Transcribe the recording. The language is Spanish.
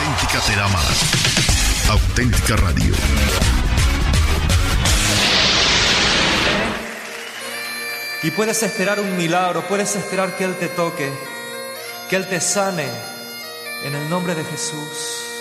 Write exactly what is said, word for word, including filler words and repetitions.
auténtica te da más. Auténtica Radio. Y puedes esperar un milagro, puedes esperar que Él te toque, que Él te sane, en el nombre de Jesús.